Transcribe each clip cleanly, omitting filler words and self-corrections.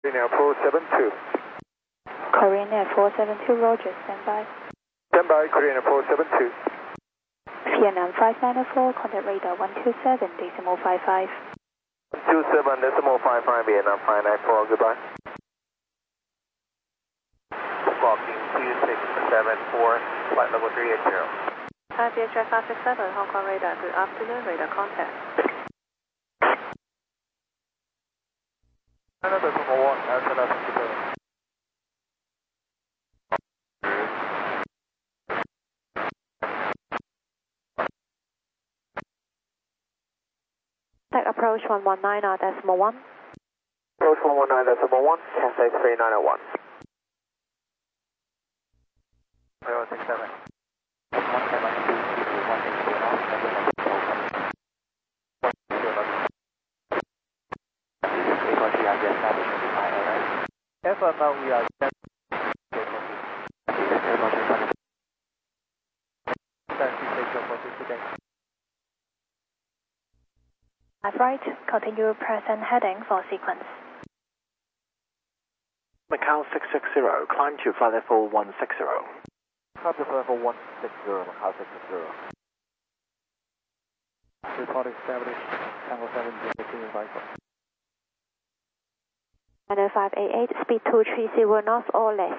Korean Air 472. Korean Air 472, Roger, standby. Standby, Korean Air 472. Vietnam 5904, contact radar 127.55. 127.55, Vietnam 594, goodbye. Squawking 2674, flight level 380. Thai VHF 567, Hong Kong radar, good afternoon, radar contact. Another Decimal 1, National Secretary. Tech approach 119.1. Approach 119.1, Cathay 3901. 067. FML, we are Left right, continue present heading for sequence. Macau 660, climb to flight level 160. Climb to level 160, Macau 660. Report established, Tango 702, Viper. 90588, speed 230 knots or less.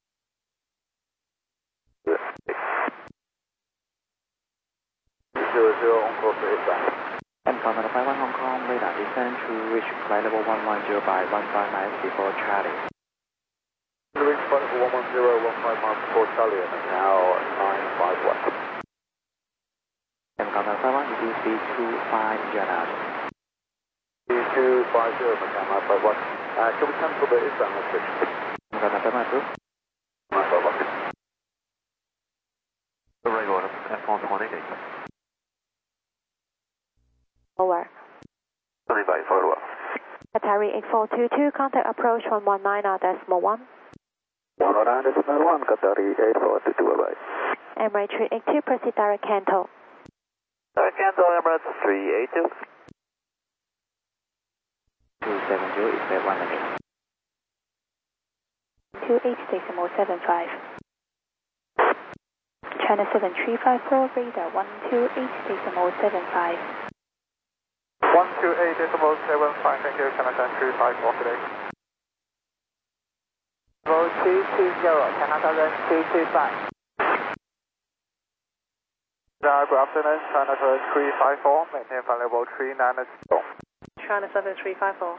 On course for inbound. MCOM 951 Hong Kong, radar descend to reach flight level 110 by 159 before Charlie. Reach flight level 110, 15 miles before Charlie, and now 951. MCOM 951, reduce speed to 5 Indiana. 250, Macau 951. Can we cancel the inbound restriction? MCOM 951 approved. 951. Arrival on platform 28. Over. Standby, follow up. Atari 8422, contact approach 119.1. 119.1, Qatari 8422, bye-bye. Emirates 382, proceed direct Canto. Direct Canto, Emirates 382. 270, expect 1 minute. 286.75. China 7354, radar 128.75. 128.75, thank you, China 7354 today. Level 220, Canada 225. Good afternoon, China 7354, maintain flight level 390. China 7354.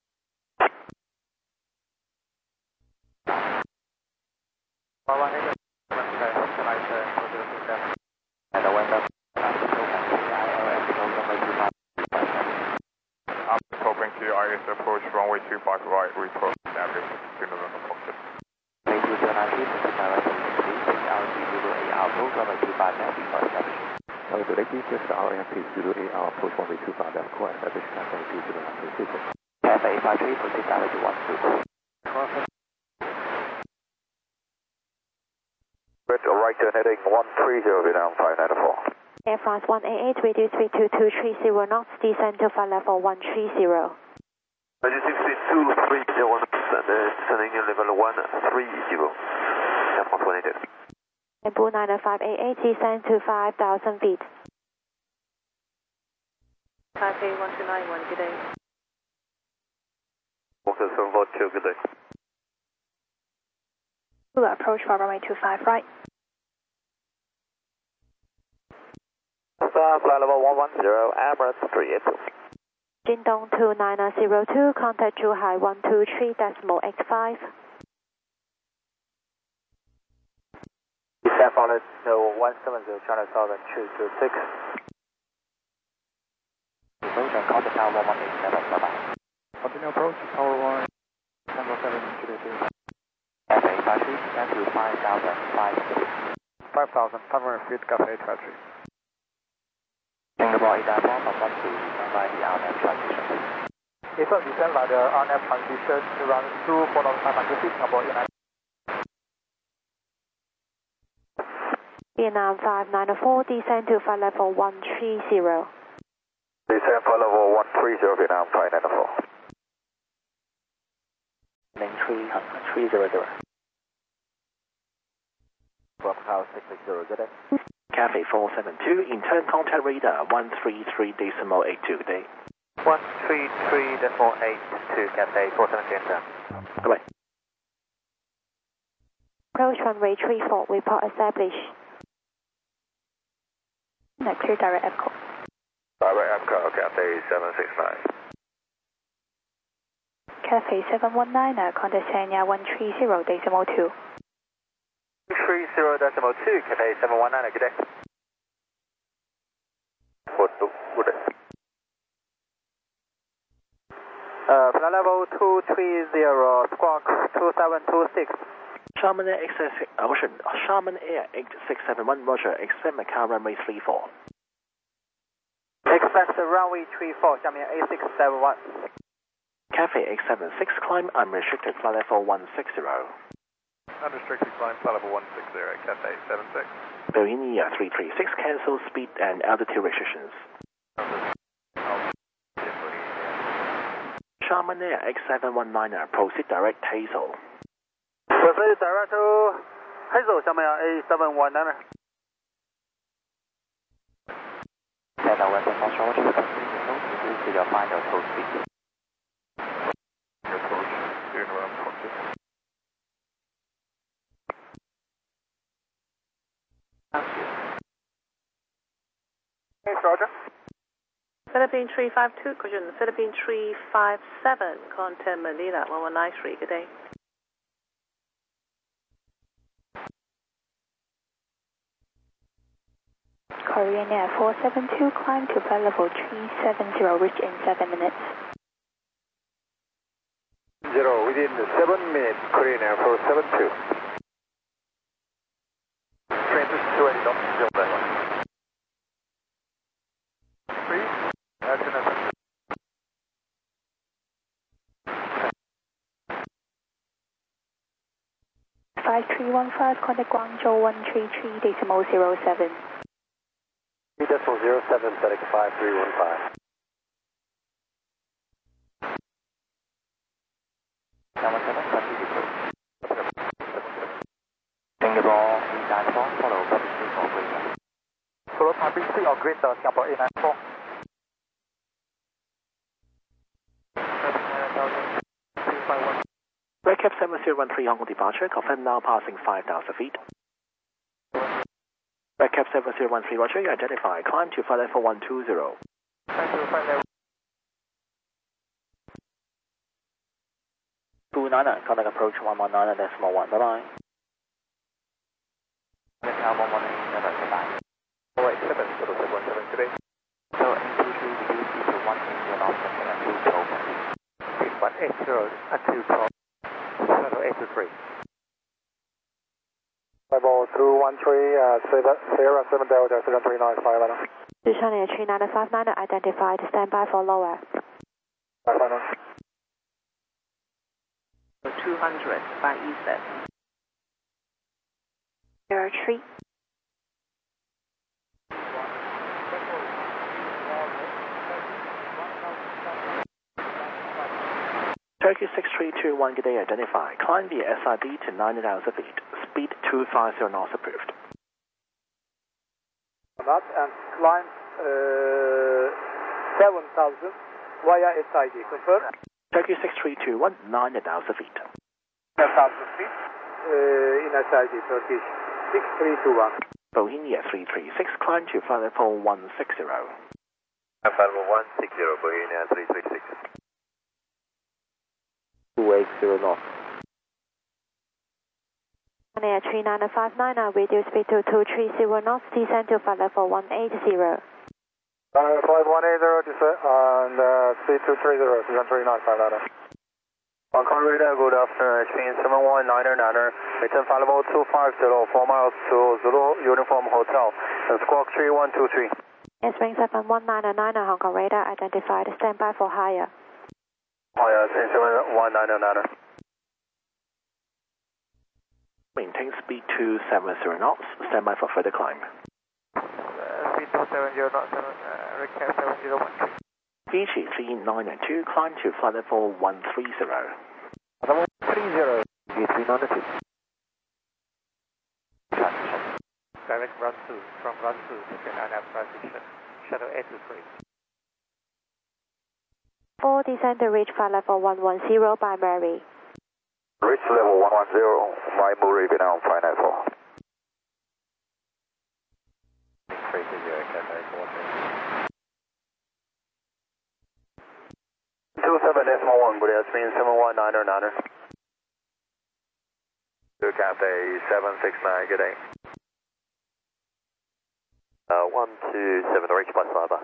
And the window. Coping to IS approach runway 25 right, report established to November cockpit. May 209, proceed direct to LG08 approach runway 25 now before establishment. The lady just RMP 08 approach runway 25 left core established Cathay 209 sequence. Cathay 853, proceed direct to 12. Right turn heading 130, Vietnam 594. Air France 188, reduce speed to 230 knots, descend to flight level 130. Reducing speed 230 knots, descending in level 130. Air France 188. Embu 90588, descend to 5,000 feet. Taipei 1291, good day. Walker 742, good day. Hula approach for runway 25 right. Flight level 110, Emirates 382. Jingdong 2902, contact Zhuhai 123.85. Descent followed 170, China Southern 226. Devotion, contact tower 1187, bye-bye. Continue approach, tower 1, Tango 722. Cathay 853, descend to 5,000 feet. 5,500 feet, Cathay 853. Singapore 8 from 1 to descend by the RNAV transition. Effort descend by the RNAV transition to run through 4,500 feet, Singapore 8. Vietnam 5904, descend to flight level 130. Descend flight level 130, Vietnam 594. 300. Bravo 660, good day. Cathay 472, intern contact radar 133.82, good day. 133.82, Cathay 472 intern. Goodbye. Approach runway 34, report established. Clear direct EPCO. Direct EPCO, Cathay 769. Cathay 719, contact Sanya 130.2. 130.2, Cathay 719, good day. Good day. Flight level 230, squawk 2726. Sharman Air Sharman Air 8671, Roger, expect Macau runway 34. Expect runway 34, Xiamen 8671. Cathay 876, climb unrestricted, flight level 160. Unrestricted climb, flight level 160, Cathay 76. Boeing 336, cancel speed and altitude restrictions. Sharman Air 8719, proceed direct Hazel. Proceed direct to Hazel, Xiamen 8719. Delta West Fox Roger, continue to your final code speed. Approach, doing around 20. Thanks, Roger. Philippine 352, caution, Philippine 357, contact Manila 1193, good day. Korean Air 472, climb to flight level 370, reach in 7 minutes. 0, within 7 minutes, Korean Air 472. Train to 280 knots, 0 Please, accident. 5315, contact Guangzhou 133.07. 3.07, static 5315. Singapore 394, follow copy 3 for Greater. Follow copy 3 or Greater, Singapore 894. Redcap 7013 Hong Kong departure, confirm now passing 5,000 feet. Redcap 7013 Roger, you identify, climb to flight level 120. Thank you, flight level 299, contact approach 119.1, bye-bye. Now 119.7, goodbye. 087, 017 today. So 823, reduce to 180 knots and 212. 180 and 212. 823. Level 213, Sierra 7 Delta 7395. Britannia 3959, identified, standby for lower. 200, by ESET. Air 3. Turkey 6321, good day, identify, climb via SID to 90,000 feet, speed 250 knots approved. And climb 7,000 via SID, confirm? Turkey 6321, 90,000 feet. 10,000 feet in SID, Turkish 6321. Boeing 336, climb to flight level 160. Flight level 160, Boeing 336. 280 knots. Air 3959, reduce speed to 230 knots, descend to flight level 180. Flight 180, descent, and speed 230, 33959. Hong Kong radar, good afternoon, Spin 7199, return flight level 250, 4 miles to Zulu Uniform Hotel, squawk 3123. Spring 7199, Hong Kong radar, identified, standby for higher. Higher, Spin 7199. Maintain speed 270 knots, standby for further climb. Speed 270 knots, recap 7013. VG 3992, climb to flight level 130. Level 30, 392. Transition. Direct run through, from run through to get INAV transition. Shuttle 823. 4 descend to reach flight level 110 by Mary. Reach level 110, by Murray, Vietnam 594. 27.1, good afternoon, 719er. Good Cathay 769, good day. 127, reach by Cyber.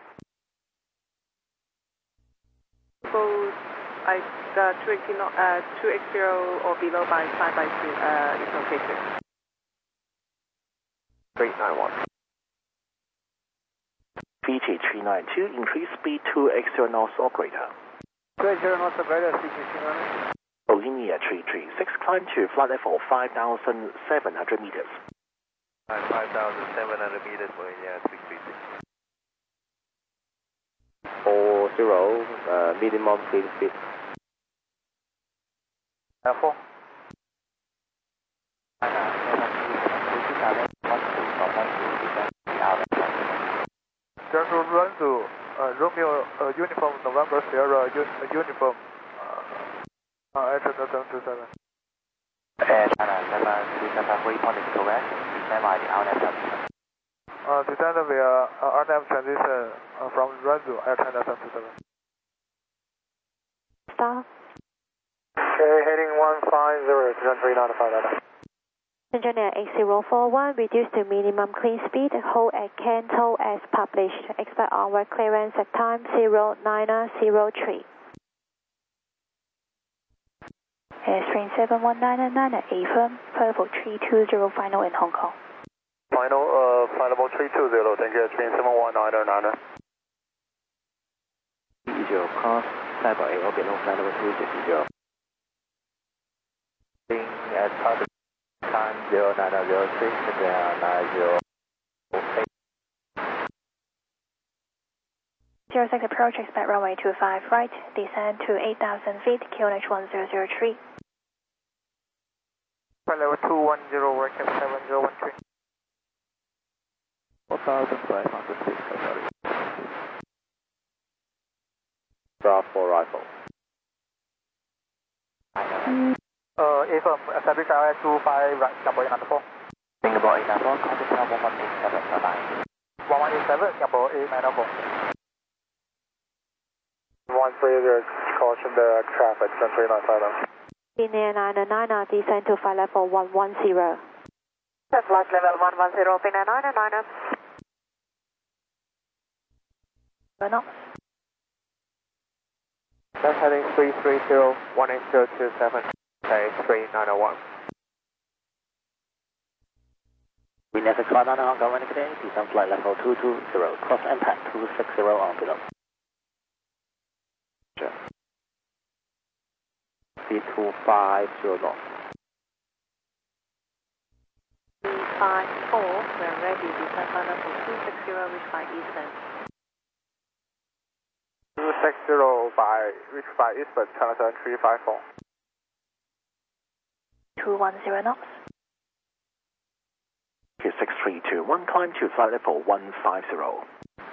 Suppose 280 or below by 5 by 2 is okay too. 391. VT 392, increase speed to XO knots or greater. 280 knots or greater, CG 391. Linear 336, climb to flight level 5,700 meters. 5,700 meters, yeah, 636. 40, minimum clean speed. 4. Central run to Romeo Uniform November Sierra Uniform China 727. Air China 737 reporting to west, stand by the RNAV transition. Descend via RNAV transition from run to Air China 727. Stop. Okay, heading 150, descend 395. Engineer 8041, reduce to minimum clean speed, hold at Canto as published. Expect onward clearance at time 0903. Airstream 719 at affirm, flight level 320 final in Hong Kong. Final, flight level 320, thank you, Airstream 719er. 10 cross, Cyber A below flight level 260. Being at target time 0903, and 90. 06 approach, expect runway 25 right, descend to 8,000 feet, QNH 1003. Flight level 210, work at 7013. 4,500 feet, sorry. Bravo rifle. Affirm, establish RS 25 right, Singapore 894. Singapore 894, contact channel 1187, 1187, Singapore 894. 130, caution the traffic, 395. Linear 999, descend to flight level 110. Flight level 110, Linear 999. Knots. That's heading 330, 18027, okay, 3901. We never climb on Hong Kong today, descend flight level 220, cross impact 260 on below. C250 knots. 354, we're ready, descend flight level 260, reach by Eastern. 260 reach by Eastern, China 7354. 210 knots. 6321, climb to flight level 150.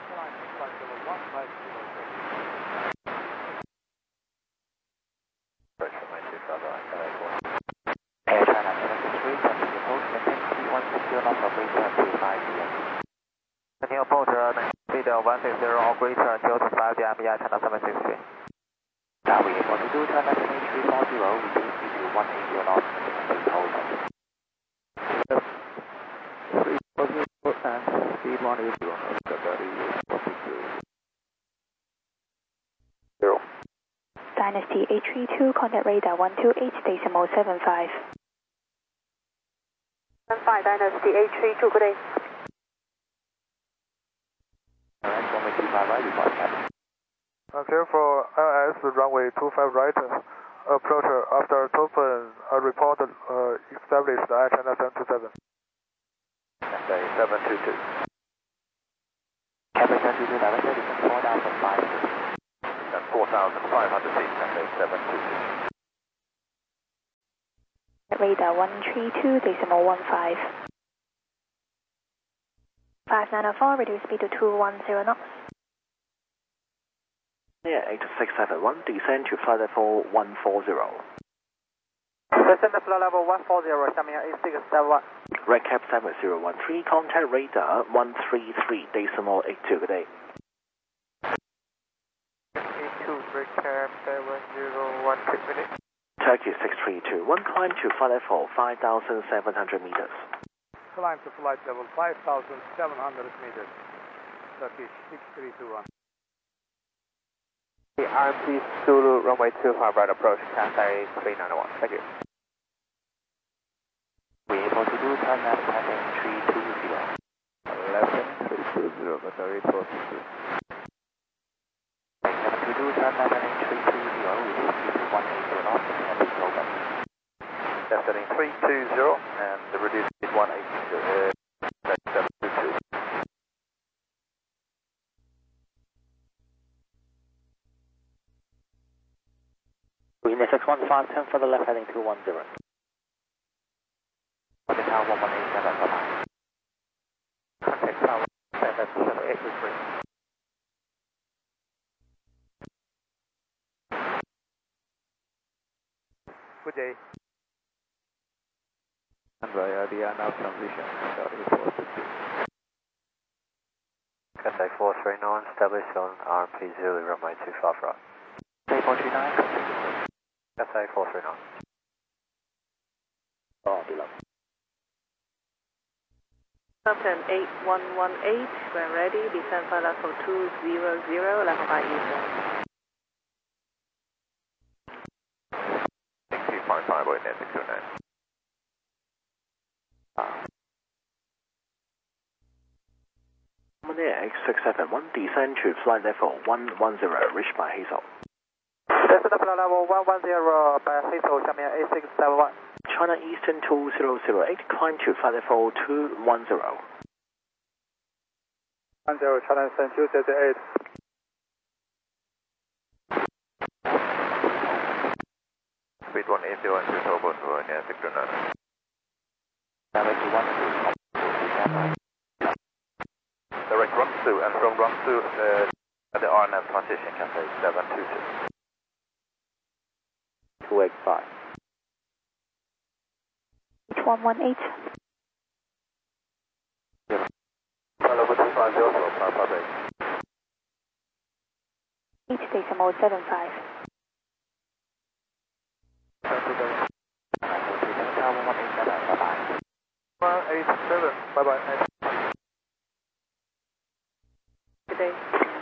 Air China 763, continue approach, maintain speed 160 knots or greater until 5 p.m. Continue approach, speed 160 or greater until 5 p.m. Air China 763. Tower 42, China 7340, reduce speed to 180 knots, please hold on. 340 and speed 180 knots, 0. Dynasty 832, contact radar 128.75. 75, Dynasty 832, good day. Runway 25 right, report cabin. Clear for LS runway 25 right, approach after Topen report established at China 727. Say 722. Cabin 722, director, descend 4,500 feet. That's 4,500 feet, Cafe 722. Radar 132.15. 5904, reduce speed to 210 knots. Near 8671, descend to flight level 140. Descend to flight level 140, 下面 A671. Red Cap 7013, contact radar 133.82, good day. A2, Red Cap 7013 minutes. Turkey 6321, climb to flight level 5,700 meters. Climb to flight level 5,700 meters. Turkey 6321. The RMC Zulu runway 25 right approach, Cathay 391. Thank you. We able to do turn left heading 320. Left heading 320, Cathay 463. Able to do turn left heading 320 with speed 180 knots and is open. Left heading 320 and the reduced speed 180. 722. Green SX1510 for the left heading 210. Contact tower 1187, bye-bye. Contact tower 7783. Good day. Standby, they are now transition. Cathay 460. Cathay 439, established on RMP Zulu runway 25 right. Cathay 439, Cathay 439. oh, below. Captain 8118, when ready, descend flight level 200, level by eastern. Thank you, 55 going in 609. Near 8671, descend to flight level 110, reached by Hazel. Descend to flight level 110 by Hazel, 下面 A671. China Eastern 2008, climb to flight level 210. 10, China Eastern 208. Speed 180 and 2 turbo to near 609. Direct to 12. Direct run through and from run through the RNF transition Cathay 722. 285. H118. Level 250, Papa Bay. 8.75. Tower 187, bye-bye. 187, bye bye. Good day.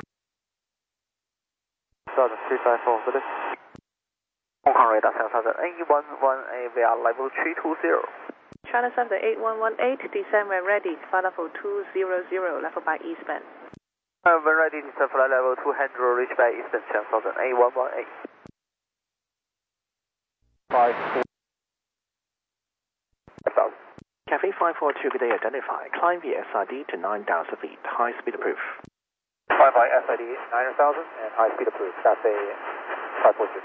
Sergeant 354, good day. Hong Kong radar 7011A, we are level 320. China Center 8118, descend when ready, flight level 200, level by eastern. When ready, descend flight level 200, reach by eastern 10,000, A118. 5. Cathay 542, good day, identify. Climb via SID to 9,000 feet, high speed approved. 55 SID 9,000 and high speed approved, Cathay 542.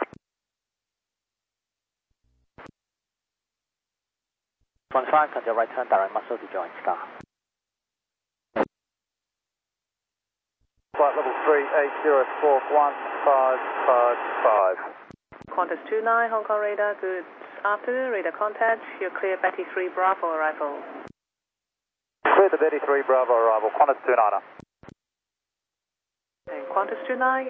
Flight contact right turn direct muscle to join star. Flight level 380, 41555. Qantas 29, Hong Kong radar, good afternoon, radar contact, you're clear Betty 3 Bravo arrival. Clear the Betty 3 Bravo arrival, Qantas 29. And Qantas 29,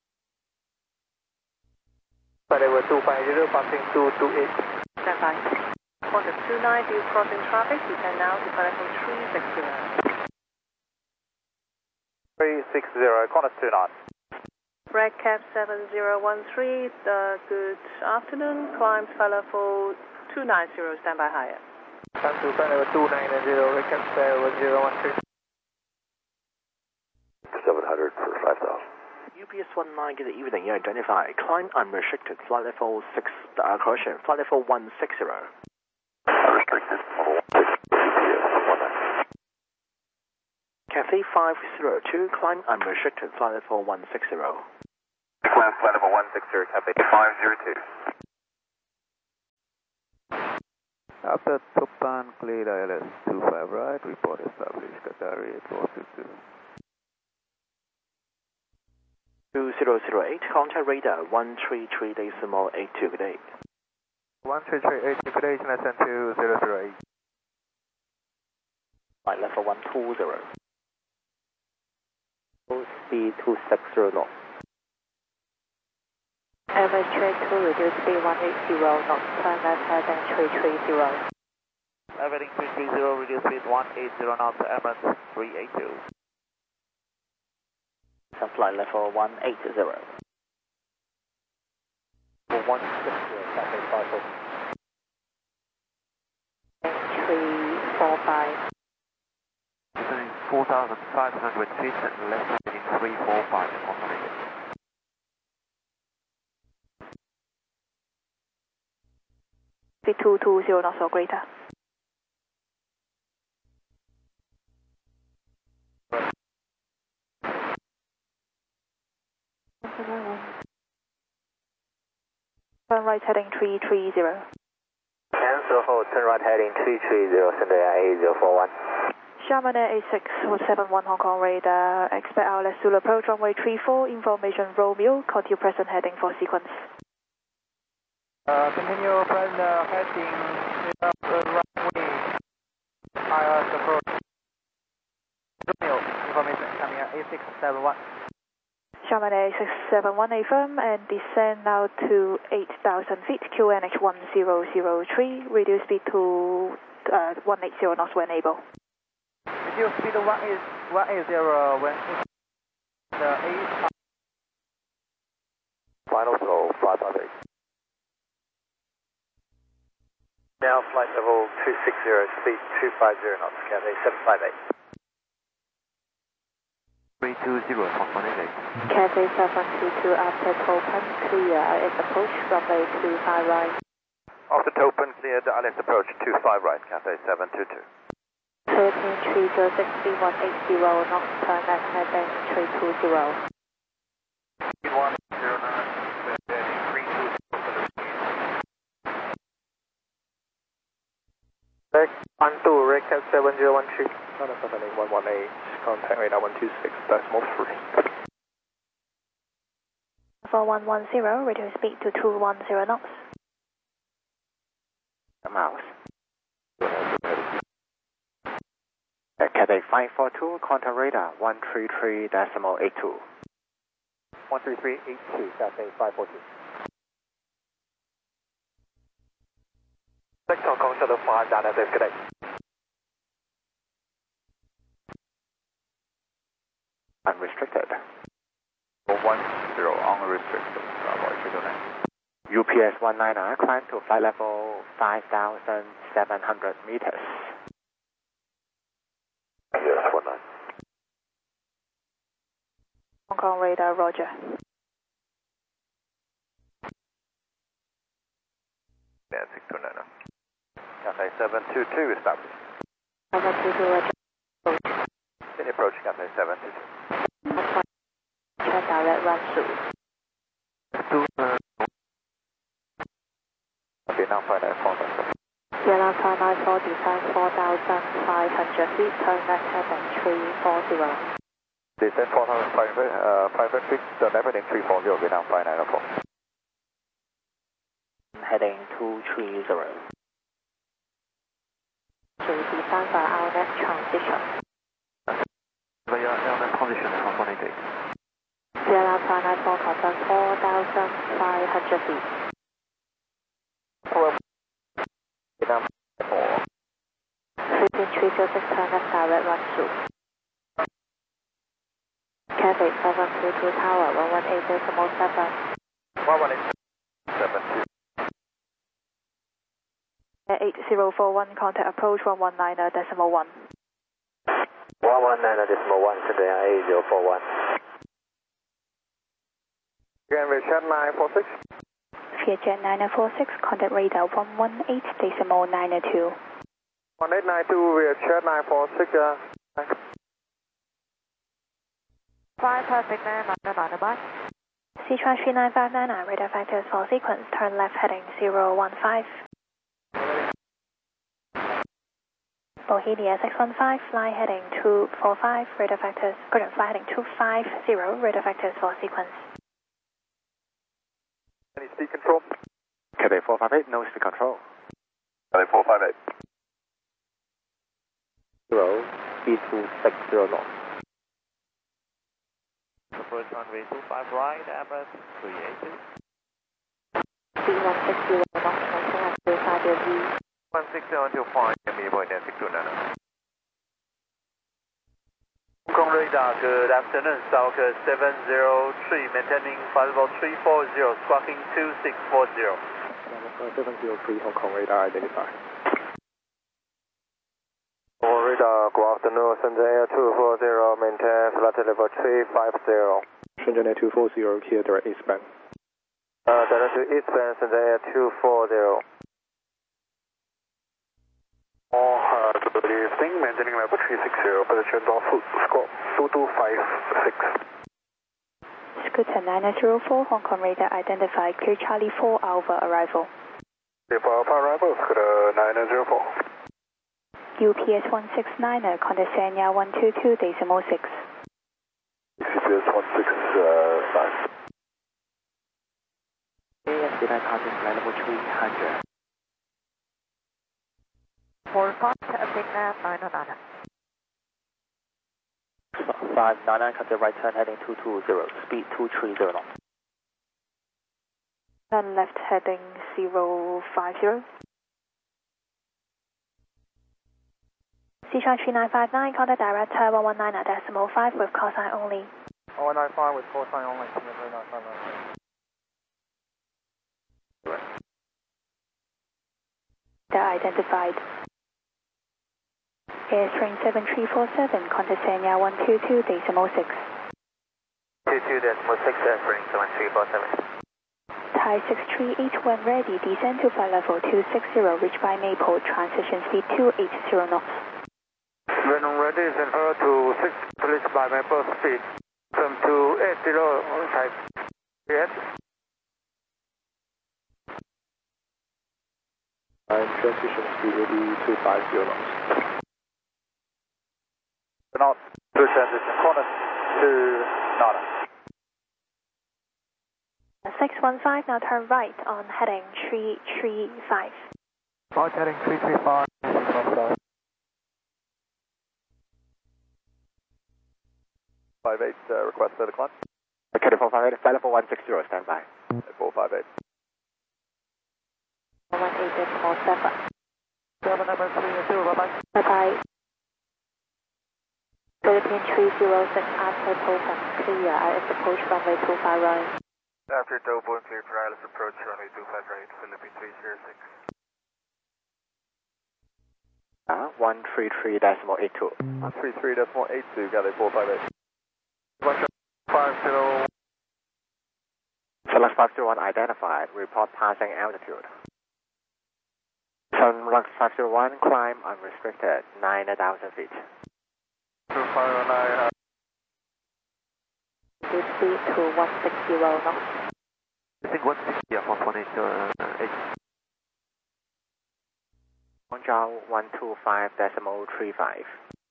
Flight level 250, passing 228. stand by. Qantas 29, view crossing traffic, descend now to flight level 360. 360, Qantas 29. Red Cap 7013, good afternoon, climb flight level 290, stand by higher. Come to flight level 290, recap 7013. 700 for 5,000. UPS 19, good evening, you identify. Climb unrestricted, flight level 6, correction, flight level 160. Unrestricted, level 160, UPS 19. Cathay 502, climb unrestricted, flight level 160. Climb flight level 160, Cathay 502. After Tupan, clear ILS 25 right, report established, Qatari 8422. 2008, contact radar 133.82, good day. 133.82, good day, Chennai 2008. Flight level 120. Speed 260 knots. Average trade 2, reduce speed 180 knots, turn left heading 330. Everything 330, reduce speed 180 knots, Emirates 382. Flight level 180. 160, Cathay 540. 345. Descending 4,500 feet and left heading 345 on Monday. Speed 220 knots or greater. Turn right heading 330. Cancel hold, turn right heading 330, send Air A041. Sharman Air A671 Hong Kong radar, expect ILS Zulu approach runway 34, information Romeo, continue present heading for sequence. Continue present heading runway ILS approach. Romeo, information coming at A671. Sharman Air A671 affirm and descend now to 8,000 feet, QNH 1003, reduce speed to 180 knots when able. Reduce speed 180 when the 8. Final slow 558. Now flight level 260, speed 250 knots, Cathay 758. 320 on Monday. Cathay 722 after Topan, clear ILS approach, runway 25 right. After Topan, cleared ILS approach 25 right, Cathay 722. 1330, speed 180 knots, turn left heading 320. Speed 109, heading 320 for the speed. Rec 12, Rec 7013. China 78118, contact radar 126.3. 4110, reduce speed to 210 knots. Miles. Cathay 542, contact radar 133.82. 133.82, Cathay 542. Next Hong Kong Shuttle 5, down at good day. Unrestricted. 10, unrestricted. UPS 199, climb to flight level 5,700 meters. Yes, 19. Hong Kong radar, roger. Yeah, 629. Cathay 722 established. 722, roger. Continue approaching Cathay 722. Check direct run through. Okay, now flight at 4,000. Sierra 594, descend 4,500 feet, turn left heading 340. Descend 4,500 feet, turn left heading 340, Vietnam 5904. Heading 230. To descend for our next transition. Via airline transition on Monday. Sierra 594, confirm 4,500 feet. Vietnam 4. 13306, turn left direct run through. Cathay 722 tower, 118.7. 118.72. 8041, contact approach 119.1. 119.1, send A041. Again, Richard 946. Vietjet 946, contact radar 118.92. 1892, Richard 946. 5 perfect 999. Sichuan 39599, radar factors for sequence, turn left heading 015. Bohemia 615, fly heading 245, radar factors, current fly heading 250, radar factors for sequence. Any speed control? Cathay 458, no speed control. Cathay 458. 0, speed 260 knots. Approach runway 25 right, Emirates 380. Speed 160 knots, maintain at 35 160 until point, ME point and 629. Hong Kong radar, good afternoon, South 703, maintaining flight level 340, squawking 2640. 703 Hong Kong radar identified. Radar, good afternoon, Shenzhen Air 240, maintain flight level 350. Shenzhen Air 240, clear direct eastbound. Direct to eastbound, Shenzhen Air 240. Good evening, maintaining level 360, position Norfolk, squawk 2256. Scooter 904, Hong Kong radar identified, clear Charlie 4 Alpha arrival. Clear for Alpha arrival, Scooter 904. UPS 169er, contact Sanya 122.6. UPS 169. ASD 9 contact flight level 300. 45 to update nav 909. 599 contact right turn heading 220, speed 230 knots. Turn left heading 050. Sichuan 3959, contact director 119.5 with call sign only. 195 with call sign only. 3959. They're identified. Airstream 7347, contact Sanya 122.6. 22.6, Airstream 7347. Thai 638 when ready, descend to flight level 260, reach by Maple, transition speed 280 knots. When ready, center to 6, please by Maple speed. From 280 on type. Yes. And transition speed will be 250 knots. Not to transition corner to Nada. 615, now turn right on heading 335. Right heading 335. 58, request for the climb. Cathay 458, flight level 160, stand by. 458. 18.7. 7 number 3 bye-bye. Bye-bye. Philippine 306 after Topan, clear, IS approach runway 25 right. After Topan, clear for ILS approach runway 25 right, Philippine 306. 133.82. 133.82, Cathay 458. 50. Sunlux 501 identified, report passing altitude. Sunlux 501, climb unrestricted, 9,000 feet. 259. Speed to 160 knots. I think 160, yeah, 1.8. Hangzhou 125.35.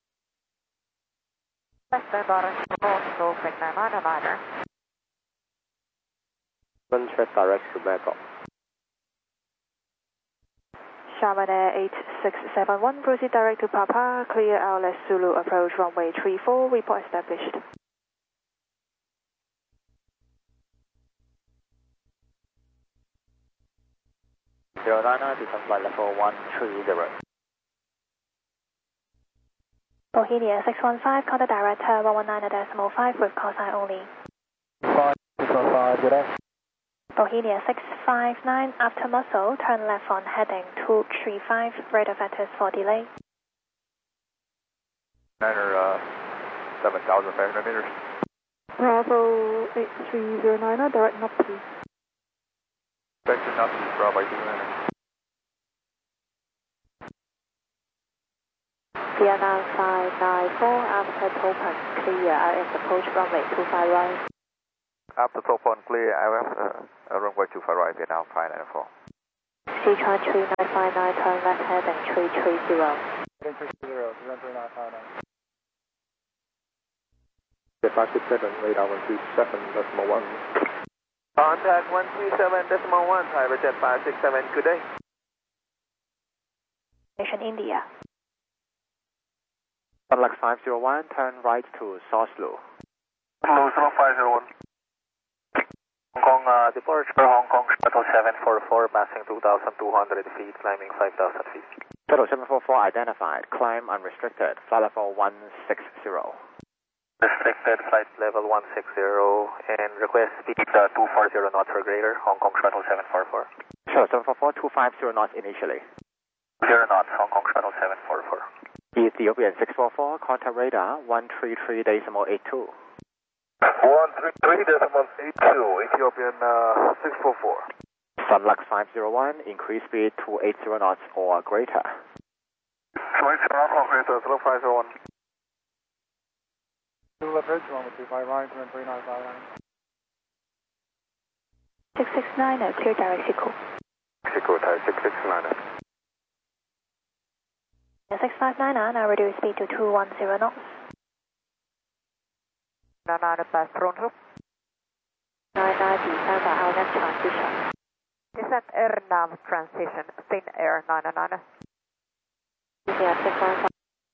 Western border, go Vietnam liner. One track direct to Bangkok. Sharman Air 8671, proceed direct to Papa, clear ILS Zulu approach runway 34, report established. Niner, become flight level 130. Bohemia 615, contact director 119.5 with call sign only. 5 good day. Bohemia 659, after muscle, turn left on heading 235, radar factors for delay. Niner, 7,500 meters. Bravo 8309, direct north please. Vector not to Bravo 200. Vietnam 594, after Topan, clear, IS approach runway 25 right. After Topan, clear ILS, runway 25 right, Vietnam 594. Sichuan 3959, turn left heading 330. 567, radar 127.1. Contact 127.1, Thai Jet 567, good day. Station India. Sunlux 501, turn right to Soslo. Hello, 0501. Hong Kong, departure Hong Kong Shuttle 744, passing 2,200 feet, climbing 5,000 feet. Shuttle 744 identified, climb unrestricted, flight level 160. Restricted flight level 160 and request speed 240 knots or greater, Hong Kong Shuttle 744. Shuttle 744, 250 knots initially. 0 knots, Hong Kong Shuttle 744. Ethiopian 644, contact radar 133.82. 133.82, Ethiopian 644. Sunlux 501, increase speed to 80 knots or greater. 80 knots or greater, 0501. Tula Bridge, 125, line, 3959. 669, clear direct echo. Mexico, Thai 669. 6599, now reduce speed to 210 knots. 99 pronto. 99 descend by Allen transition. Descent air nav transition, thin air 99. India 615.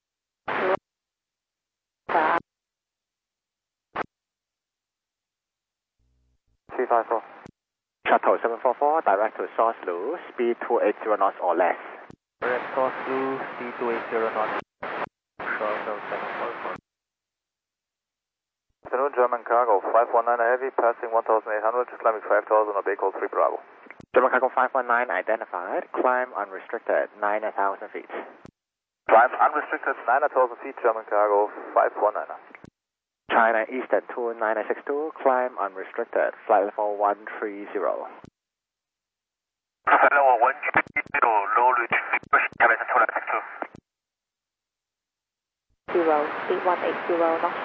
354. Shuttle 744, direct to Soslo, speed 280 knots or less. Direct Soslo, speed 280 knots. Shuttle 744. Afternoon, German cargo 519 heavy, passing 1,800, climbing 5,000, obey call 3 Bravo. German cargo 519 identified, climb unrestricted 9,000 feet. Climb unrestricted 9,000 feet, German cargo 519. China Eastern 29962, climb unrestricted, flight level 130. Flight level 130, low reach, China Eastern 29962. 0, speed 180 knots.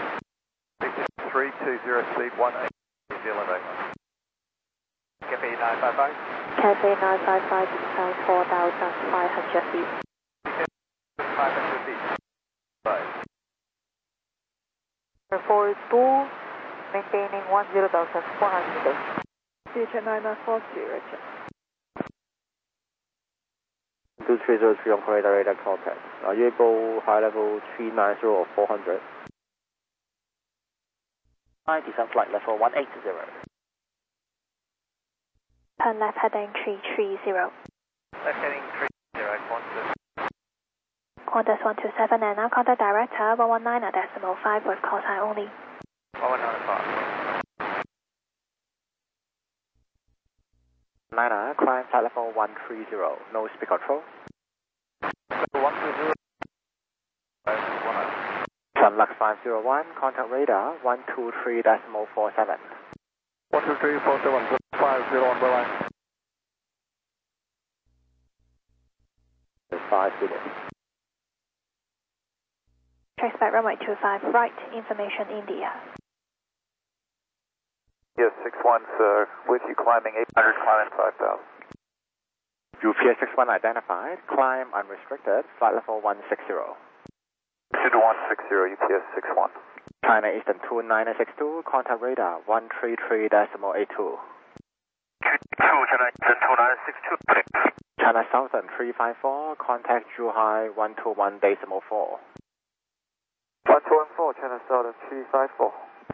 320, speed 18, New Zealand, Cafe 955. Cathay 955, descend 4,500 feet. 500 feet. 5. 42, maintaining 10,400 meters. Future 9940, Richard. 2303 on corridor radar contact. Are you able high level 390 or 400? Descent flight level 180. Turn left heading 330. Left heading 30, Qantas 127 and now contact director 119.5 with call sign only. 119.5. Niner, climb flight level 130, no speed control. 120. Sunlux 501, contact radar 123.47. 123.47, 501, bye bye. 5 minutes. Trace back runway 25, right, information India. Yes, 61, sir, with you climbing 800, climbing 5,000. UPS 61 identified, climb unrestricted, flight level 160. 160, UPS 61. China Eastern 29962, contact radar 133.82. China Eastern 29962. China Southern 354, contact Zhuhai 121.4. 1214, China Southern 354.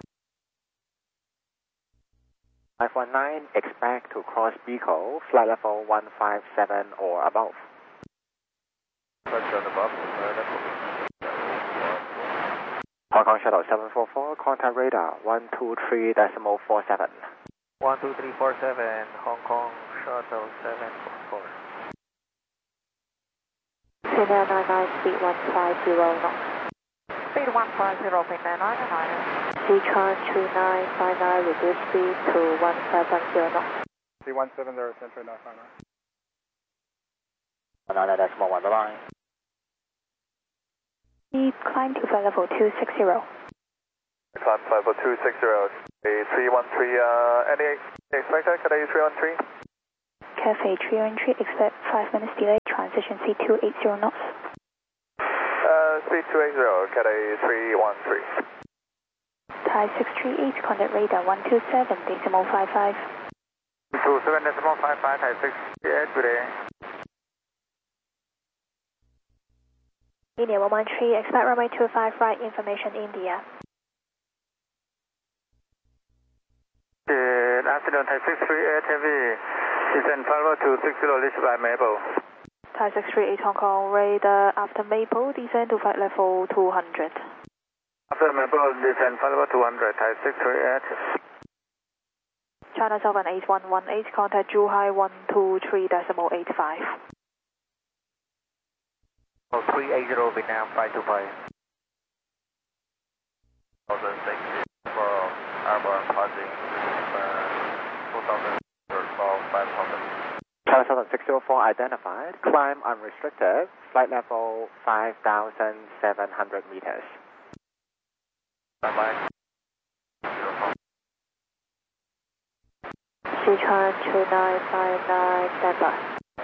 519, expect to cross Bicol, flight level 157 or above. Hong Kong Shuttle 744, contact radar 123.47. 12347, Hong Kong Shuttle 744. Senior 99, speed 150 knots. Speed 150, pin 999. Sichuan 2959, reduce speed to 170 knots. C170, Central 959. 99.1, bye-bye. Speed climb to flight level 260. Climb flight level 260, 313, any expected, can I use 313? Cafe 313, expect 5 minutes delay, transition C280 knots. speed 280, Cathay 313. Thai 638, contact radar 127.55. 27.55, Thai 638, good day. India 113, expect runway 25 right, information India. Good afternoon, Thai 638 Heavy, descend Falvo 260, reached by Maple. Thai 638 Hong Kong, radar after Maple, descend to flight level 200. After Maple, descend Falvo 200, Thai 638. China Southern 8118, contact Zhuhai 123.85. 380 Vietnam, flight 25. 2006 for Arbor passing 2000 for 5000. China Southern 604 identified, climb unrestricted, flight level 5,700 meters. Bye-bye. Sichuan 2959, standby.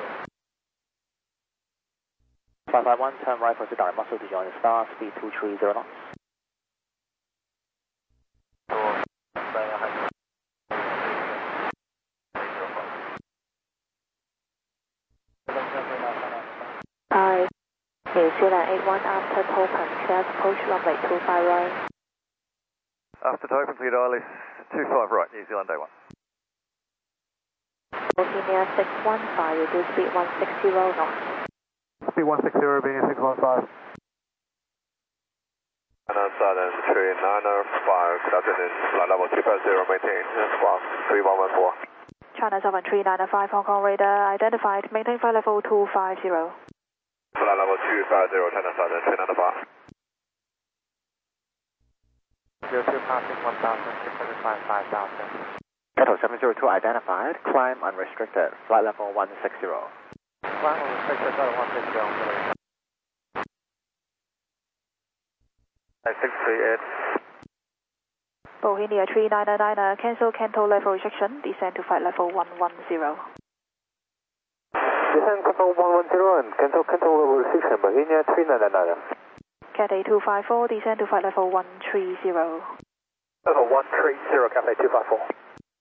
551, turn right for direct muscle to join the star, speed 230 knots. Hi, New Zealand 81 after token, clear approach runway 25 right. After token, clear dial is 25 right, New Zealand A1. Bohemia 615, reduce speed 160 knots. Speed 160, being 615. China Southern 3905, good afternoon, flight level 250, maintain, squawk 3114. China Southern 3905 Hong Kong, radar identified, maintain flight level 250. Flight level 250, China Southern 3905. 02 passing 1,605, 5,000. Shuttle 702 identified, climb unrestricted, flight level 160. Climb unrestricted, shuttle 160. Thai 638. Bohemia 3999, cancel Canto level restriction, descend to flight level 110. Descend Canto 110 and cancel level restriction, Bohemia 3999. Cathay 254, descend to flight level 130. Level 130, Cathay 254.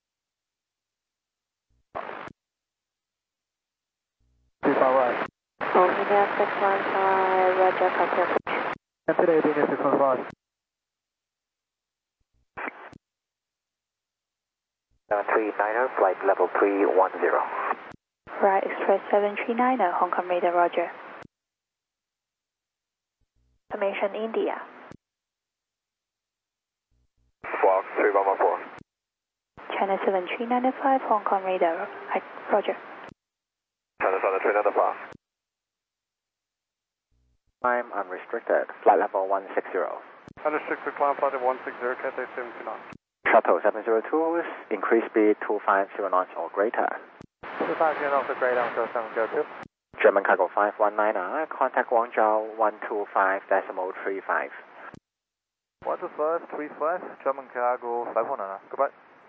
Right. Bohemia 615, Roger, contact. And today being 615. 390, flight level 310. Right, Express 739, Hong Kong radar, Roger. Information India. Squawk 3114. China 7395, Hong Kong radar, Roger. China Southern 3905. Climb unrestricted, flight level 160. Unrestricted climb flight level 160, Cathay 729. Shuttle 702, increase speed 250 knots or greater. 250 knots or greater, until 702. German Cargo 519, contact Guangzhou 125.35. 12535, German Cargo 519. Goodbye.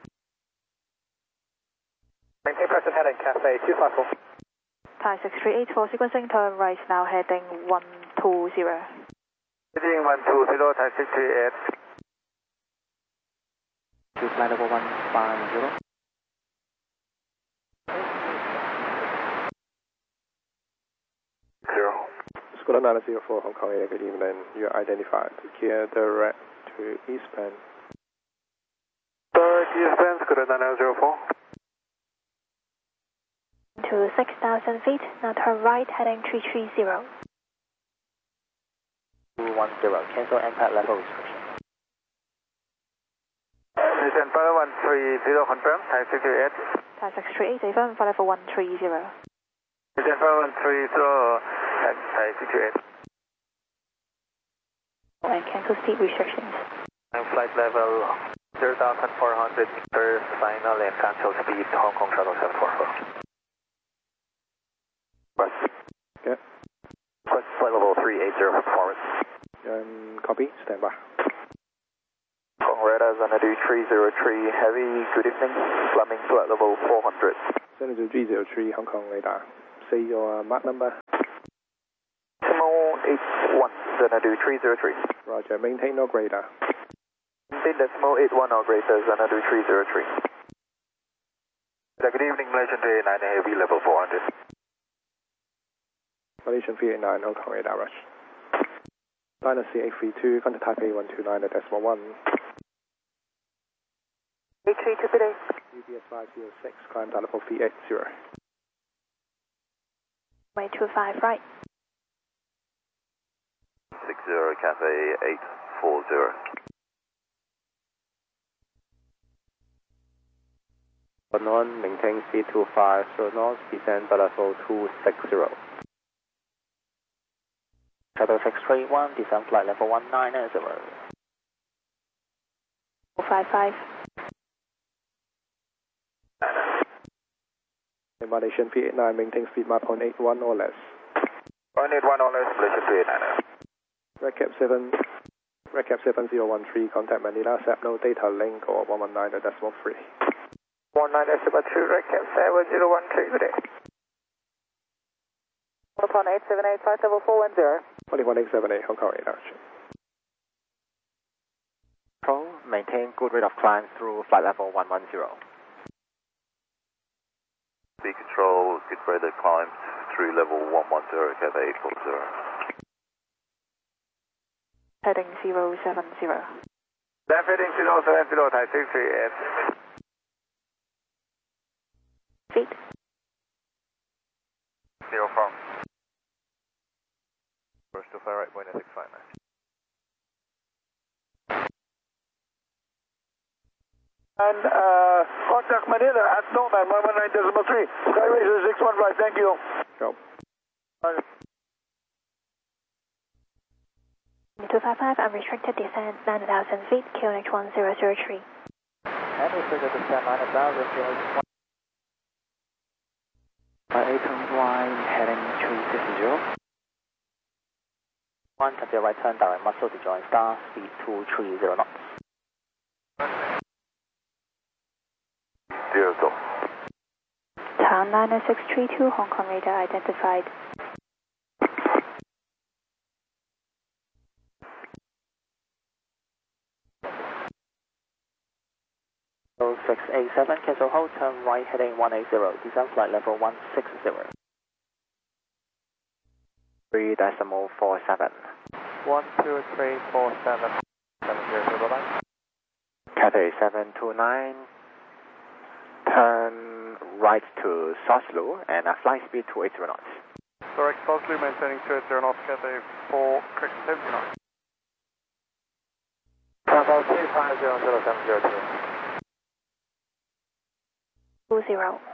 Maintain present heading, Cathay 254. Thai 638 for sequencing, turn right now heading 120. Heading 120, Thai 638. To flight level 150. Squadron 904 Hong Kong, good evening. You are identified. Clear direct to eastbound. Direct eastbound, Squadron 904. To 6,000 feet, now turn right, heading 330. 210, cancel impact level restriction. Descend flight 130, confirm, Thai 638. Thai 638, affirm, flight level 130. Descend flight 130, Thai 638. And cancel speed restrictions. And flight level 0,400 meters, final and cancel speed, Hong Kong Shuttle 744. Okay. Flight level 380 performance. Copy, stand by. Hong Kong radar Xanadu 303 heavy, good evening, climbing flight level 400. Xanadu 303 Hong Kong radar. Say your mark number. 81. Xanadu 303. Roger, maintain no greater. Maintain decimal 81 or greater, Xanadu 303. Good evening, Malaysian 389 Heavy level 400. Malaysian 389, Hong Kong radar rush. Liner C832, contact Taipei 129 at decimal 1. 832 per day. UBS 506, climb down level 380. Way 25 right. 60 Cafe 840. On, maintain speed 25, so north, descend to level 260. Shadow 631, descend flight level 190. 455. Malaysian 389, maintain speed map on 81 or less. 181 or less, Malaysian 389. Recap 7013, contact Manila, SAPNO data link or 119 at decimal 3. 19.2, Recap 7013 today. 11878, 57410. 21878, Hong Kong radar. Control, maintain good rate of climb through flight level 110. Speed control, good further climb through level 110, Cafe 840. Heading 070. Left heading 070, Thai 638. Feet. 0 from. First to fire right, 659. And contact Manila at Nomad 119.3. Sky Racer 615, thank you. Go. 255, unrestricted descent 9,000 feet, QNH 1003. And we figure descend 9,000, QNH 8 line, heading 360. 1, tap your right turn, direct muscle to join star, speed 230 knots. 0 go. Town 90632, Hong Kong radar identified. 0687, cancel hold, turn right heading 180, descend flight level 160. 3.47. 12347. 70 bye-bye. Cathay 729, turn right to Soslu and fly speed 280 knots. Correct, Soslu maintaining 280 knots, Cathay 4, correct 79. Bravo 2500702. 20.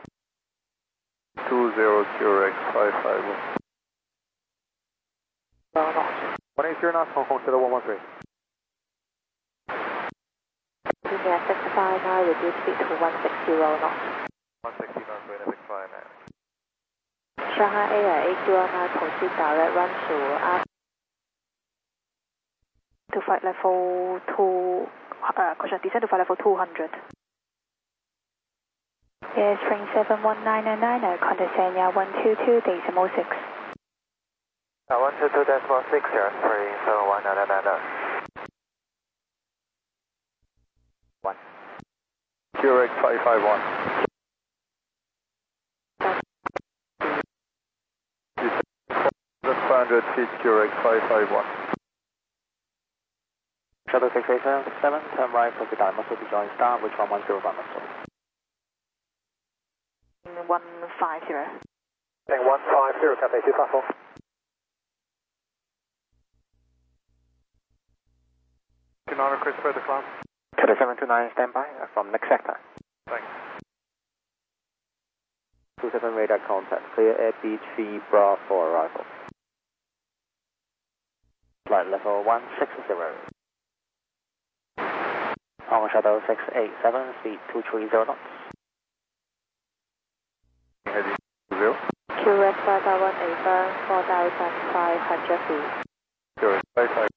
200 X551. 180 knots, Hong Kong to the 113. India 65 now, reduce speed to 160 knots. 160 knots, wind 65 now. Shanghai Air 809, proceed direct run To flight level 2, descend to flight level 200. Yes, spring 71999, contact Sanya 122.6. 122.6 here, spring 71999. 1. QRX 551. 500 feet, QRX 551. Shuttle 687, turn right, proceed down muscle to join star, which 110 by muscle. 150. 150, Cathay 254. Canada, Chris, further climb. Cathay 729, standby from next sector. Thanks. 27 radar contact, clear air B3 Bravo arrival. Flight level 160. On Shuttle 687, speed 230 knots. Heading 0. QRX 551 burn 4,500 feet. QRX 55.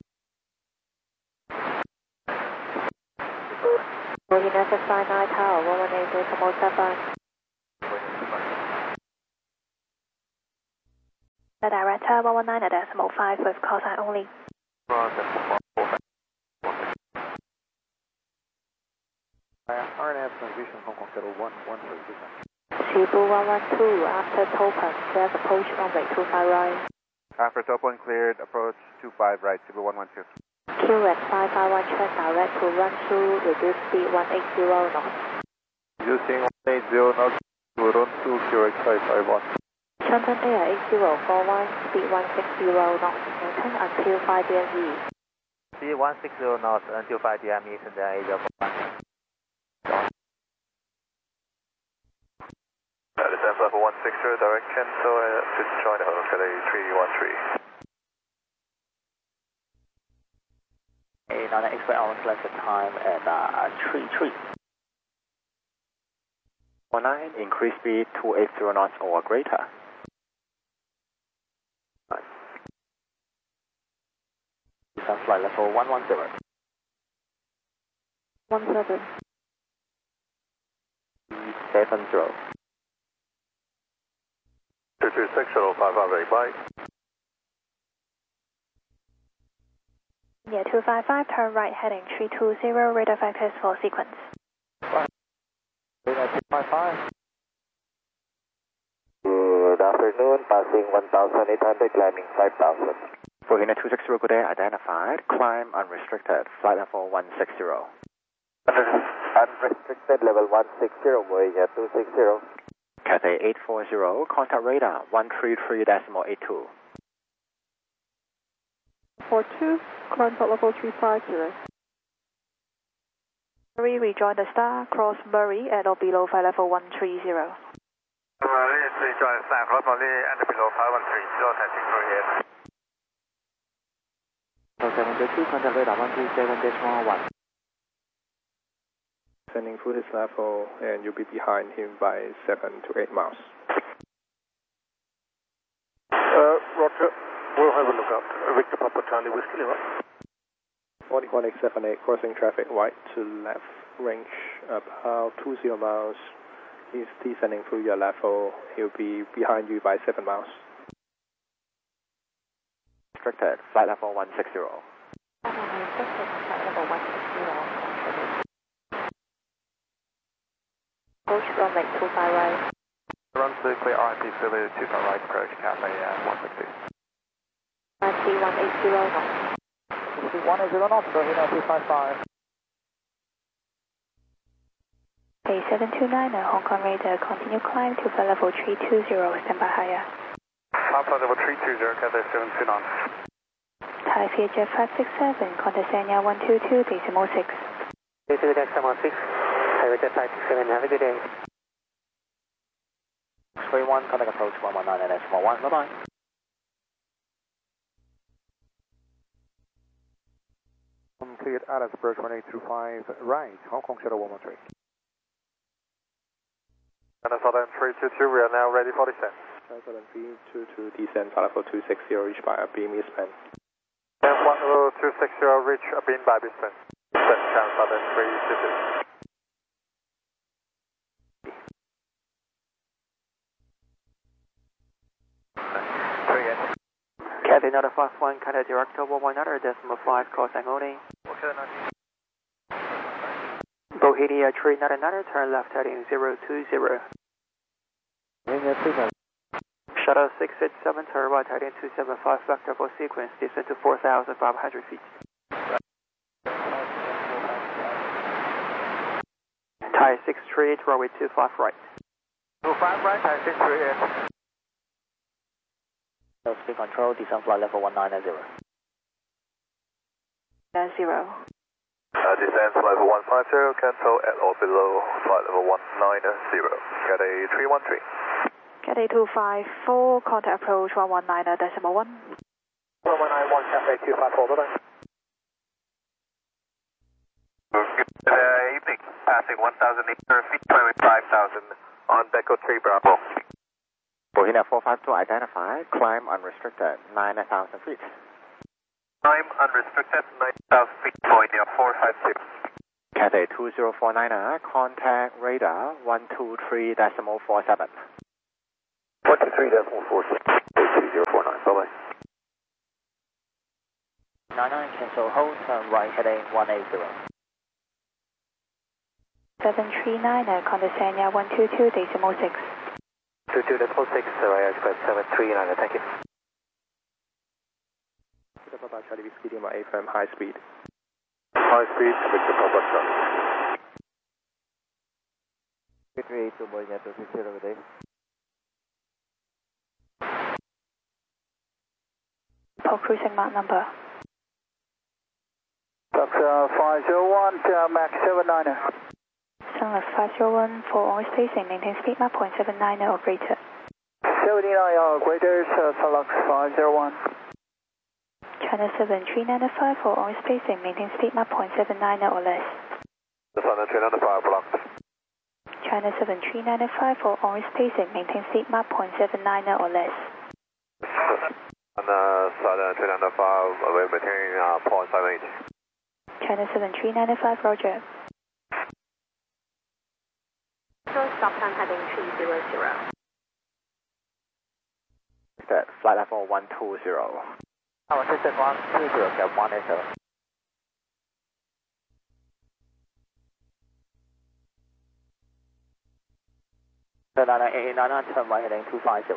Moving SS59 Tower 118.7. The director 119.5 with call sign only. RNF transition Hong Kong Shuttle 113. Cebu 112 after Topan, there's approach runway 25 right. After top one cleared, approach 25 right, Cebu 112. QX 551 check direct to run through, reduce speed 180 knots. Using 180 knots to run to QX 551. Shenzhen Air 8041, speed 160 knots, maintain until 5 DME. Speed 160 knots until 5 DME, Shenzhen Asia 41. Descent level 160 direction, so just join the hotel 313. Now the expect our select time at 33. 19, increase speed 280 knots or greater. Descent flight level 110. 17. 70. 226 shuttle 558, bye. Yeah, 255, turn right heading 320, radar factors for sequence. Radar 255. Good afternoon, passing 1,800, climbing 5,000. Bohina 260, good day, identified, climb unrestricted, flight level 160. Unrestricted level 160, Boeing 260. Cathay 840, contact radar 133.82. 42, contact level 350. Murray, rejoin the star, cross Murray at or below flight level 130. Murray, rejoin the star, cross Murray and below 5130, taxi through 702, contact radar 127.1. Sending through his level, and you'll be behind him by 7 to 8 miles. Roger. We'll have a look out. Victor Papa Charlie Whiskey, right? 41878, crossing traffic right to left, range about 20 miles. He's descending through your level. He'll be behind you by 7 miles. Restricted, flight level 160. Flight level 160. Approach runway 25 right. Run to clear RT Philly 25 right, approach Cathay 160. RT 180 knots. 180 knots, go ahead 255. A729, Hong Kong radar, continue climb to flight level 320, stand by higher. Flight level 320, Cathay 729. Thai Jet 567, contact Sanya 122, decimal 6. Decimal 6. Jet 567, have a good day. 31, contact approach 119 and decimal 1, bye bye. Cleared Alice, approach 1825 right, Hong Kong Shuttle 113. And Southern 322, we are now ready for descent. Southern 322, descend, flight level 260, reach by a beam span. And 10260, reach a beam by Bispan. Descent, Southern 322. Cathay Delta 51, Cathay Director 119.5, call sign only. Bohemia 399, turn left heading 020. Shuttle 687, turn right heading 275, vector for sequence, descend to 4,500 feet. Thai 638, runway 25 right. 25 right, Thai 638. Speed control, descent flight level 190. 0. Descent flight level 150, cancel at or below flight level 190. Cathay 313. Cathay 254, contact approach 119, decimal 1. 1191, Cathay 254, bye-bye. Good evening, passing 1,000 feet, climbing 5,000 on Beco 3 Bravo. Bohemia 452, identified, climb unrestricted, 9,000 feet. Climb unrestricted, 9,000 feet, Bohemia 452. Cathay 2049, contact radar 123.47. 123.47, 2049. so hold, turn right heading 180. 739, Condesanya 122.6. 22.6, right, expect 739, thank you. Papa Charlie Whiskey Lima AFM high speed. High speed, Victor Papa Charlie. 382 Bolivia 260 over there. Port cruising mark number. Fox 501, Max 790. Sunlight 501 for only spacing, maintain speed mark 0.79 or greater. 79 or greater, Sunlux 501. China 7395 for only spacing, maintain speed mark 0.79 or less. China 395 blocked. China 7395 for only spacing, maintain speed mark 0.79 or less. And Southern 395, we're maintaining 0.78. China 7395, roger. Stop time heading 300. That flight level 120. Our system 120, gap 180. Turn 89, turn right heading 250.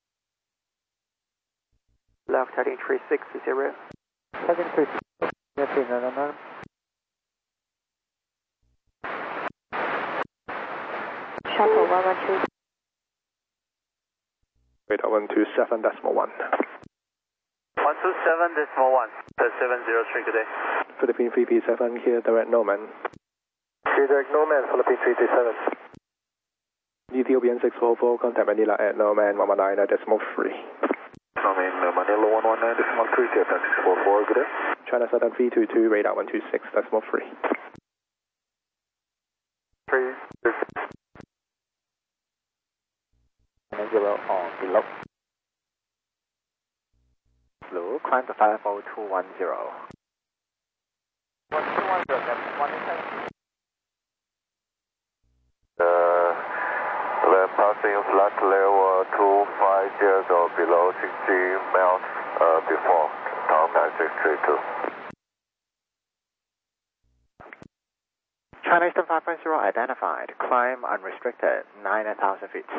Left heading 360. Heading 360, 399. Shuttle 112. Radar 127.1. 127.1, 703, good day. Philippine 3P7 here, direct Nomad. Direct Nomad, Philippine 337. Ethiopian 644, contact Manila at Nomad 119.3. Nomad Manila 119.3, contact 644, good day. China Southern 322, radar 126.3. 3. 0 on below. Blue, climb to flight level 210. 1210, gap 187. Then passing flight level 250 or below 60 miles before town 9632. China Eastern 5.0 identified. Climb unrestricted, 9,000 feet.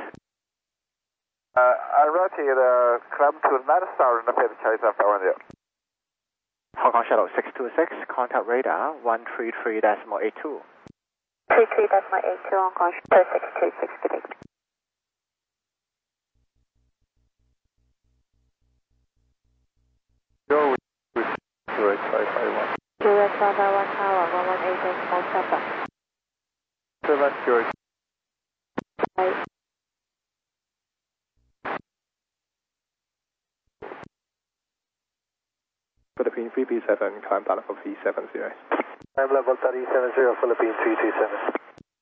I rotate climb to 9,000 feet, China 510. Hong Kong Shuttle 626, contact radar 133.82. 33.82 Hong Kong Shuttle 626, good day. Direct 551. Juliet Bravo 1 Tower 118.7. 7 George. Philippine 3P7, climb level 370. Climb level 370, Philippine 337.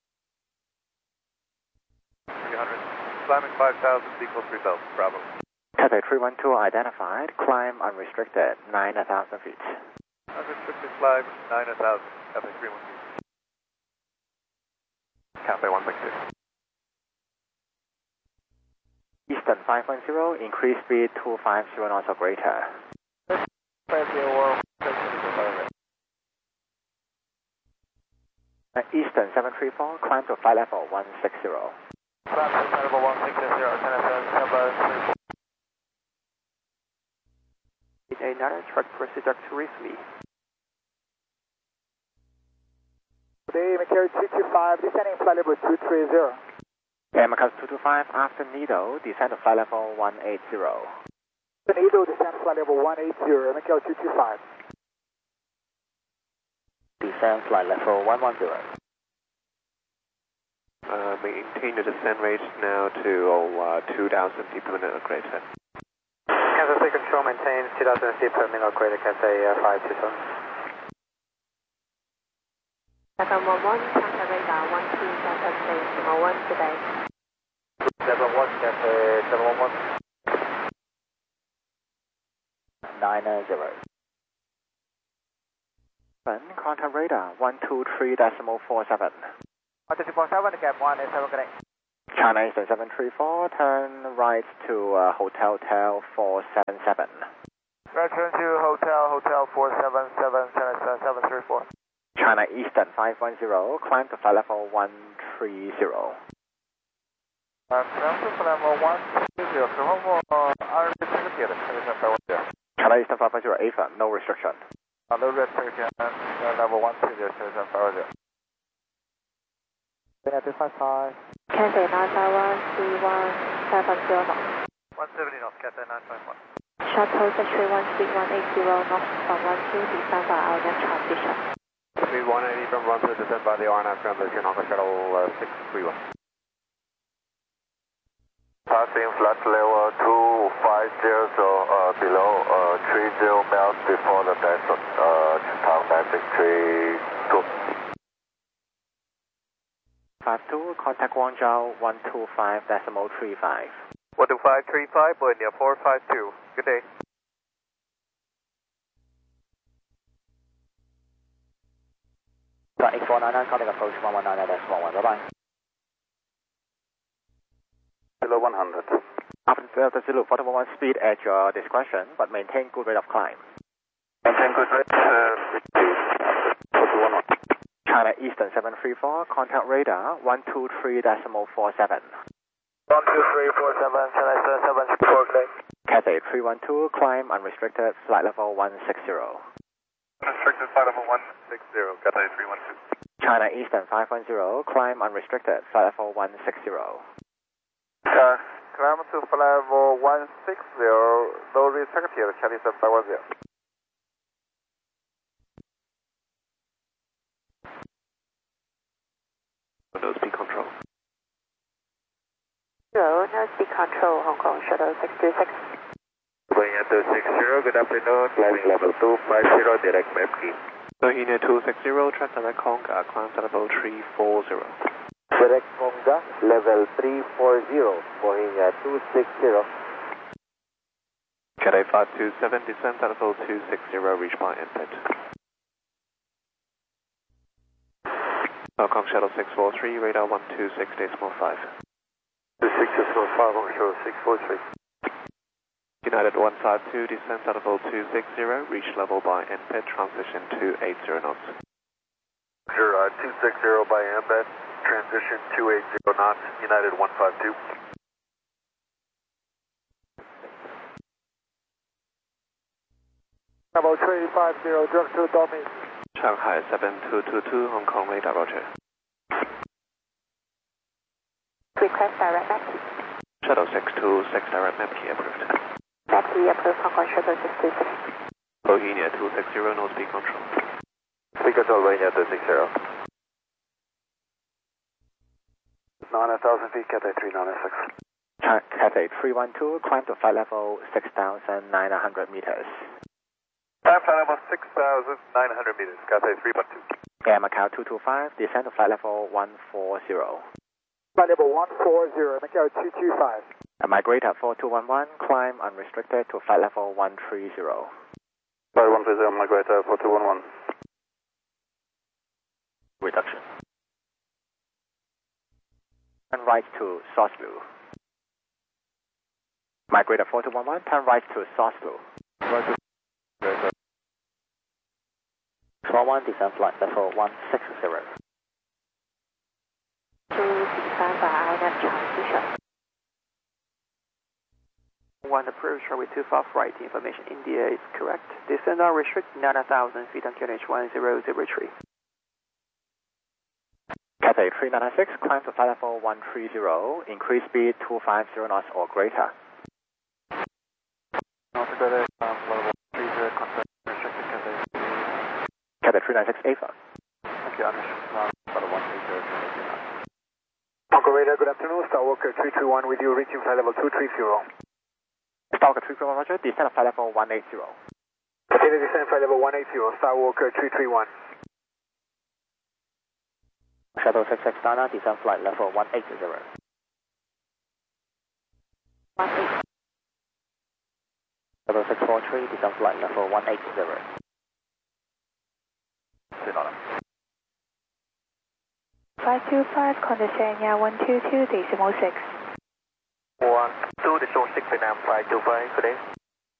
300. Climbing 5,000, equal 3 belts, Bravo. Cathay 312 identified. Climb unrestricted, 9,000 feet. Unrestricted climb, 9,000, Cathay 312. Cathay 166. Eastern 510, increase speed 250 knots or greater. Eastern 734, climb to flight level 160. Climb to flight level 160, China 734. 889, track proceed trajectory 3. Today, Macquarie 225, descending flight level 230. Macau 225, after Nido, descend to flight level 180. Nido, descend flight level 180, Macquarie 225. Descend flight level 110. Maintain the descent rate now to 2,000 feet per minute or greater. Cathay control maintains 2,000 feet per minute or greater, Cathay 527. FM 11, contact radar 127.1 today. 71, Cathay 711. 90. Contact radar 123.47. 123.7, gap 187, connect. China Eastern 734, turn right to Hotel 477. Right, Return to Hotel 477, China 734. China Eastern 510, climb to flight level 130. Climb to flight level 130,时候我2这个铁的车上开过去。 China Eastern 510, AFA, no restriction. No restriction, level 130,车上开过去。255. Cathay 951, C170 knots. 170 knots, Cathay 951. Shuttle 631, speed 180 knots from 12, descend by RNAV transition. Speed 180 from 12, descend by the RNAV transition, Hong Kong Shuttle 631. Passing flight level 2500, below 30 miles before the descent, Town Basic 32. 52, contact Guangzhou 125.35. 12535, Bolivia 452. Good day. X199, contact approach 119.11, bye-bye. Below 100. After Zulu, 411 speed at your discretion, but maintain good rate of climb. Maintain good rate, 411. China Eastern 734, contact radar 123.47. 12347, China 734, good day. Cathay 312, climb unrestricted, flight level 160. Unrestricted flight level 160, Cathay 312. China Eastern 510, climb unrestricted, flight level 160. Climb to flight level 160, no restricted, Chinese 510. No speed control. No speed control, Hong Kong Shuttle 626. Boeing 260, good afternoon, climbing level 250, direct map key. Boeing 260, transect Hong Kong, climb to level 340. Direct Honga, level 340, Boeing 260. Cathay 527, descend to level 260, reach by input. Hong Kong Shuttle 643, radar 126.5. 26.5, Hong Kong 643. United 152, descend to level 260, reach level by input, transition to 80 knots. Sure, 260 by input, transition 280 knots, United 152. Level 350, direct to Domi. Shanghai 7222, Hong Kong radar, roger. Request direct map key. Shuttle 626, direct map key approved. Map key approved, Hong Kong Shuttle 626. Boeing 260, no speed control. Speed control, Boeing 260. 9,000 feet, Cathay 396. Cathay 312, climb to flight level 6,900 meters. Climb flight level 6,900 meters, Cathay 312. Air Macau 225, descend to flight level 140. Flight level 140, Macau 225. Migrator 4211, climb unrestricted to flight level 130. Flight 130, Migrator 4211. Reduction. Turn right to Source Blue. Migrator 4211, turn right to Source Blue. Roger. 11, descend flight level 160. To descend by RNAV transition. One approach, runway 25 right, information India is correct. Descend unrestricted 9,000 feet on QNH 1003. Cathay 396, climb to flight level 130, increase speed 250 knots or greater. Level 30, contact restricted Cathay. Cathay 396 AFA. Okay, understood. Level 130. Uncle Radar, good afternoon. Starwalker 331 with you, reaching flight level 230. Starwalker 331, roger, descend to flight level 180. Continue descend flight level 180, Starwalker 331. Shuttle 66 Dana, descend flight level 180. 180. Shuttle 643, descend flight level 180. 525, contact Sanya 122.6. 1, 2, decimal 6, Vietnam 525, good day.